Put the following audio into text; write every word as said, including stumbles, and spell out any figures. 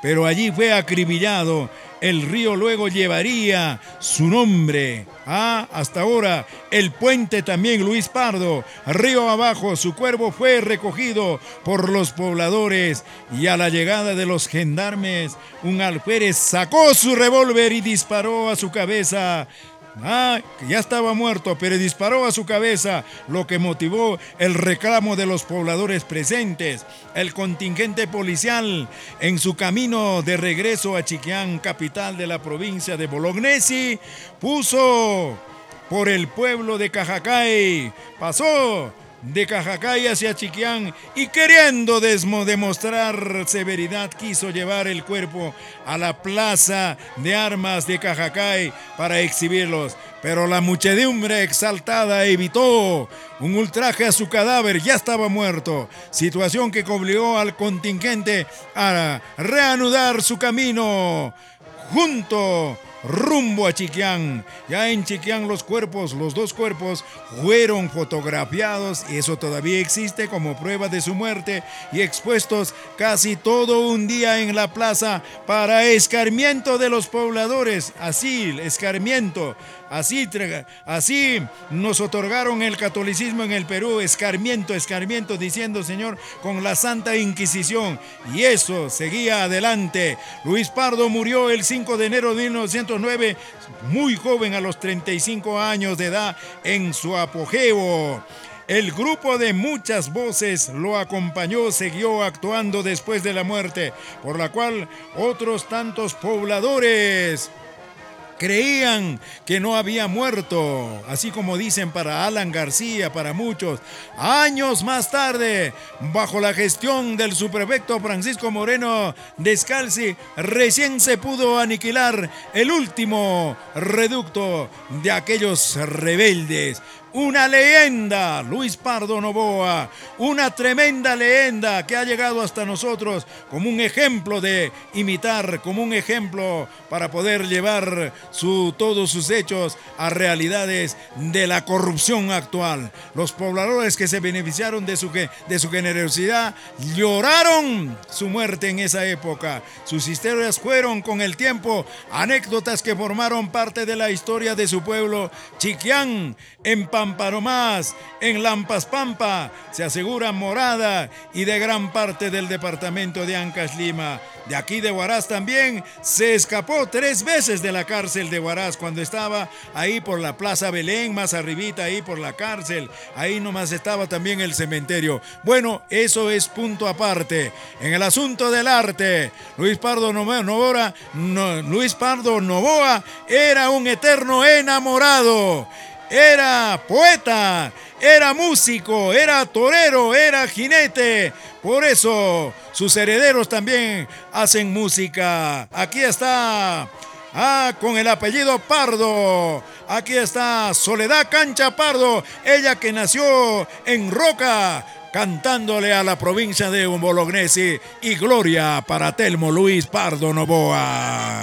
pero allí fue acribillado. El río luego llevaría su nombre. Ah, hasta ahora, el puente también, Luis Pardo. Río abajo, su cuerpo fue recogido por los pobladores y a la llegada de los gendarmes, un alférez sacó su revólver y disparó a su cabeza. Ah, que ya estaba muerto, pero disparó a su cabeza, lo que motivó el reclamo de los pobladores presentes. El contingente policial, en su camino de regreso a Chiquián, capital de la provincia de Bolognesi, puso por el pueblo de Cajacay, pasó de Cajacay hacia Chiquián y queriendo desmo demostrar severidad quiso llevar el cuerpo a la plaza de armas de Cajacay para exhibirlos, pero la muchedumbre exaltada evitó un ultraje a su cadáver, ya estaba muerto, situación que obligó al contingente a reanudar su camino junto rumbo a Chiquián. Ya en Chiquián los cuerpos, los dos cuerpos fueron fotografiados y eso todavía existe como prueba de su muerte y expuestos casi todo un día en la plaza para escarmiento de los pobladores. Así, escarmiento. Así, así nos otorgaron el catolicismo en el Perú, escarmiento, escarmiento, diciendo Señor, con la Santa Inquisición. Y eso seguía adelante. Luis Pardo murió el cinco de enero de mil novecientos nueve, muy joven, a los treinta y cinco años de edad, en su apogeo. El grupo de Muchas Voces lo acompañó, siguió actuando después de la muerte, por la cual otros tantos pobladores creían que no había muerto, así como dicen para Alan García, para muchos. Años más tarde, bajo la gestión del subprefecto Francisco Moreno Descalzi, recién se pudo aniquilar el último reducto de aquellos rebeldes. Una leyenda, Luis Pardo Noboa, una tremenda leyenda que ha llegado hasta nosotros como un ejemplo de imitar, como un ejemplo para poder llevar su, todos sus hechos a realidades de la corrupción actual. Los pobladores que se beneficiaron de su, de su generosidad lloraron su muerte en esa época. Sus historias fueron con el tiempo anécdotas que formaron parte de la historia de su pueblo. Chiquián, en Pamparomás, en Lampas Pampa, se asegura morada y de gran parte del departamento de Ancash, Lima. De aquí de Huaraz también se escapó tres veces de la cárcel de Huaraz cuando estaba ahí por la Plaza Belén, más arribita ahí por la cárcel. Ahí nomás estaba también el cementerio. Bueno, eso es punto aparte. En el asunto del arte, Luis Pardo Noboa, no, Luis Pardo Noboa era un eterno enamorado. Era poeta, era músico, era torero, era jinete. Por eso sus herederos también hacen música. Aquí está, ah, con el apellido Pardo. Aquí está Soledad Cancha Pardo, ella que nació en Roca, cantándole a la provincia de Bolognesi. Y gloria para Telmo Luis Pardo Noboa.